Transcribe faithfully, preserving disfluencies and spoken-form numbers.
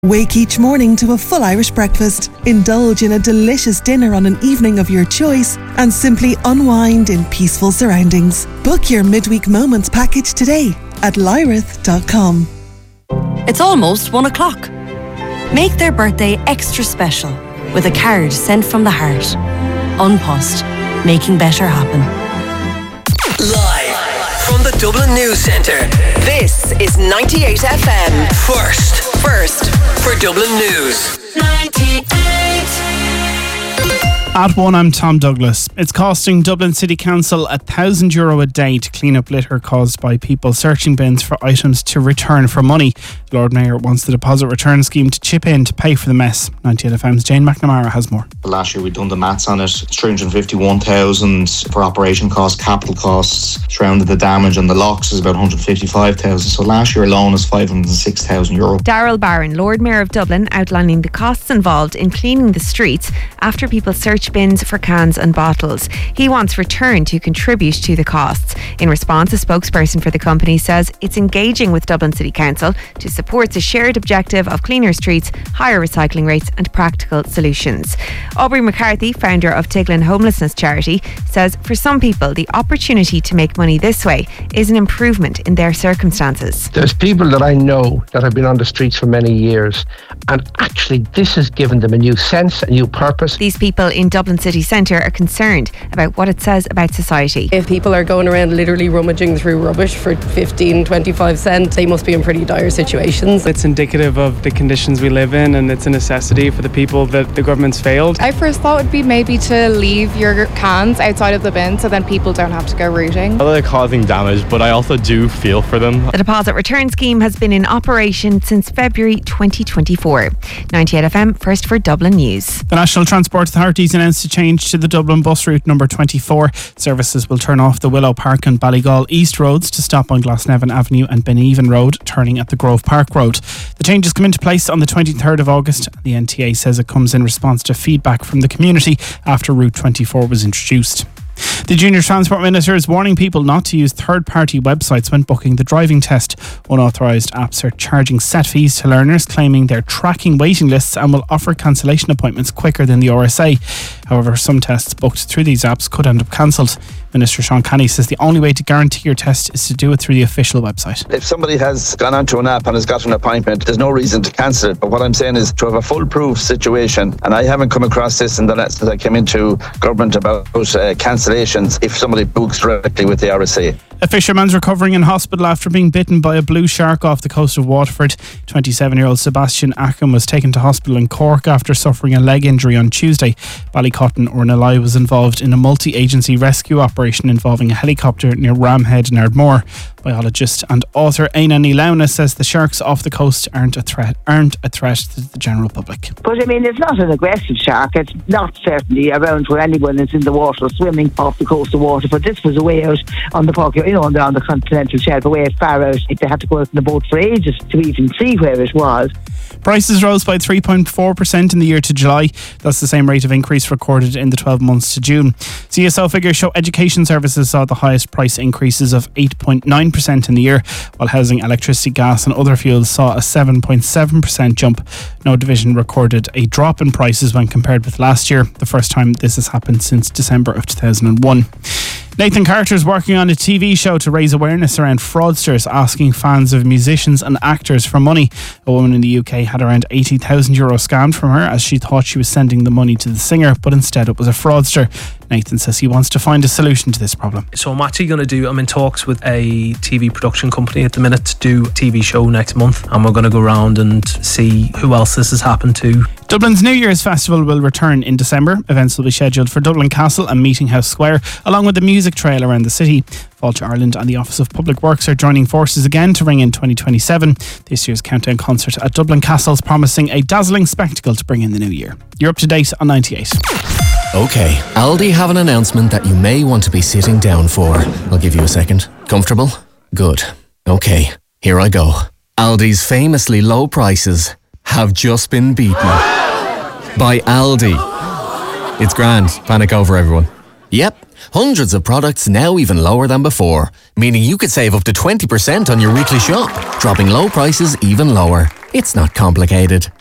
Wake each morning to a full Irish breakfast, indulge in a delicious dinner on an evening of your choice, and simply unwind in peaceful surroundings. Book your midweek moments package today at lyrith dot com. It's almost one o'clock. Make their birthday extra special with a card sent from the heart. An Post, making better happen. Live from the Dublin News Centre, this is ninety-eight F M. First, first for Dublin News. ninety-eight. At one, I'm Tom Douglas. It's costing Dublin City Council a thousand euro a day to clean up litter caused by people searching bins for items to return for money. The Lord Mayor wants the deposit return scheme to chip in to pay for the mess. ninety-eight F M's Jane McNamara has more. Last year we'd done the maths on it. It's three hundred fifty-one thousand for operation costs, capital costs, surrounded the damage, and the locks is about one hundred fifty-five thousand. So last year alone is five hundred six thousand euro. Darrell Barron, Lord Mayor of Dublin, outlining the costs involved in cleaning the streets after people search bins for cans and bottles. He wants Return to contribute to the costs. In response, a spokesperson for the company says it's engaging with Dublin City Council to support the shared objective of cleaner streets, higher recycling rates and practical solutions. Aubrey McCarthy, founder of Tiglin Homelessness Charity, says for some people the opportunity to make money this way is an improvement in their circumstances. There's people that I know that have been on the streets for many years, and actually this has given them a new sense, a new purpose. These people in Dublin City Centre are concerned about what it says about society. If people are going around literally rummaging through rubbish for fifteen, twenty-five cents, they must be in pretty dire situations. It's indicative of the conditions we live in, and it's a necessity for the people that the government's failed. I first thought it would be maybe to leave your cans outside of the bin so then people don't have to go rooting. Well, they're causing damage, but I also do feel for them. The deposit return scheme has been in operation since February twenty twenty-four. ninety-eight F M, first for Dublin News. The National Transport Authority's announced a change to the Dublin bus route number twenty-four. Services will turn off the Willow Park and Ballygall East roads to stop on Glasnevin Avenue and Beneven Road, turning at the Grove Park Road. The changes come into place on the twenty-third of August. The N T A says it comes in response to feedback from the community after Route twenty-four was introduced. The Junior Transport Minister is warning people not to use third-party websites when booking the driving test. Unauthorised apps are charging set fees to learners, claiming they're tracking waiting lists and will offer cancellation appointments quicker than the R S A. However, some tests booked through these apps could end up cancelled. Minister Sean Kenny says the only way to guarantee your test is to do it through the official website. If somebody has gone onto an app and has got an appointment, there's no reason to cancel it. But what I'm saying is to have a foolproof situation, and I haven't come across this in the last since I came into government about uh, cancellations if somebody books directly with the R S A. A fisherman's recovering in hospital after being bitten by a blue shark off the coast of Waterford. twenty-seven-year-old Sebastian Ackham was taken to hospital in Cork after suffering a leg injury on Tuesday. Ballycotton or Nalai was involved in a multi-agency rescue operation involving a helicopter near Ramhead in Ardmore. Biologist and author Aina Nilauna says the sharks off the coast aren't a threat aren't a threat to the general public. But I mean, it's not an aggressive shark. It's not certainly around where anyone is in the water swimming off the coast of Waterford. This was a way out on the park, you know, on the, on the continental shelf, a way far out. They had to go out in the boat for ages to even see where it was. Prices rose by three point four percent in the year to July. That's the same rate of increase recorded in the twelve months to June. C S O figures show education services saw the highest price increases of eight point nine percent in the year, while housing, electricity, gas and other fuels saw a seven point seven percent jump. No division recorded a drop in prices when compared with last year, the first time this has happened since December of two thousand one. Nathan Carter is working on a T V show to raise awareness around fraudsters asking fans of musicians and actors for money. A woman in the U K had around eighty thousand euro scammed from her as she thought she was sending the money to the singer, but instead it was a fraudster. Nathan says he wants to find a solution to this problem. So I'm actually going to do, I'm in talks with a T V production company at the minute to do a T V show next month, and we're going to go around and see who else this has happened to. Dublin's New Year's Festival will return in December. Events will be scheduled for Dublin Castle and Meeting House Square, along with the music trail around the city. Fáilte Ireland and the Office of Public Works are joining forces again to ring in twenty twenty-seven. This year's countdown concert at Dublin Castle is promising a dazzling spectacle to bring in the new year. You're up to date on ninety-eight. Okay, Aldi have an announcement that you may want to be sitting down for. I'll give you a second. Comfortable? Good. Okay, here I go. Aldi's famously low prices have just been beaten by Aldi. It's grand. Panic over, everyone. Yep, Hundreds of products now even lower than before, meaning you could save up to twenty percent on your weekly shop, dropping low prices even lower. It's not complicated.